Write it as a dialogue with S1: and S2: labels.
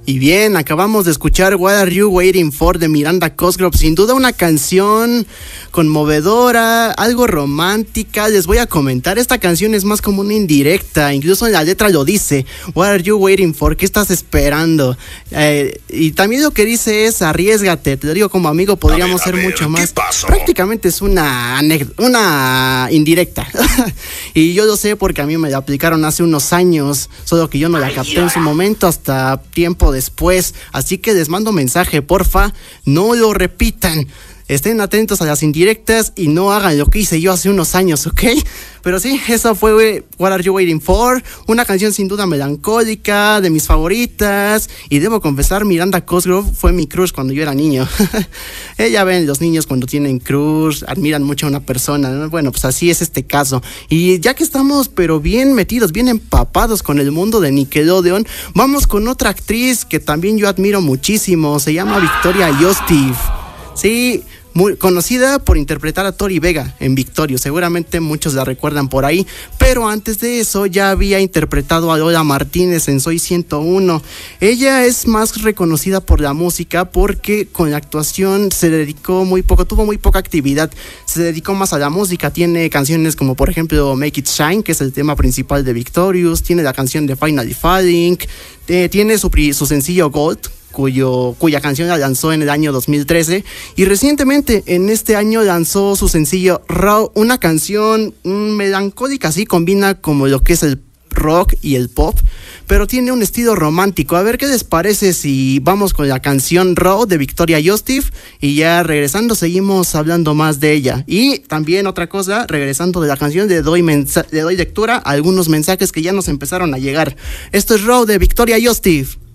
S1: Y bien, acabamos de escuchar What Are You Waiting For de Miranda Cosgrove. Sin duda una canción conmovedora, algo romántica. Les voy a comentar, esta canción es más como una indirecta. Incluso en la letra lo dice, What Are You Waiting For? ¿Qué estás esperando? Y también lo que dice es, arriésgate. Te lo digo como amigo, podríamos ser mucho más. Prácticamente es una indirecta. Y yo lo sé porque a mí me la aplicaron hace unos años, solo que yo no la capté en su momento hasta tiempo después. Así que les mando mensaje, porfa, no lo repitan. Estén atentos a las indirectas y no hagan lo que hice yo hace unos años, ¿ok? Pero sí, esa fue What Are You Waiting For, una canción sin duda melancólica, de mis favoritas. Y debo confesar, Miranda Cosgrove fue mi crush cuando yo era niño. Ya ven, los niños cuando tienen crush admiran mucho a una persona, ¿no? Bueno, pues así es este caso. Y ya que estamos pero bien metidos, bien empapados con el mundo de Nickelodeon, vamos con otra actriz que también yo admiro muchísimo. Se llama Victoria Yostif. Sí, muy conocida por interpretar a Tori Vega en Victorio, seguramente muchos la recuerdan por ahí, pero antes de eso ya había interpretado a Lola Martínez en Soy 101. Ella es más reconocida por la música porque con la actuación se dedicó muy poco, tuvo muy poca actividad, se dedicó más a la música. Tiene canciones como por ejemplo Make It Shine, que es el tema principal de Victorious, tiene la canción de Finally Falling, tiene su sencillo Gold, cuya canción la lanzó en el año 2013, y recientemente en este año lanzó su sencillo Raw, una canción melancólica, así combina como lo que es el rock y el pop, pero tiene un estilo romántico. A ver qué les parece si vamos con la canción Raw de Victoria Yostif, y ya regresando seguimos hablando más de ella. Y también otra cosa, regresando de la canción le doy lectura a algunos mensajes que ya nos empezaron a llegar. Esto es Raw de Victoria Yostif.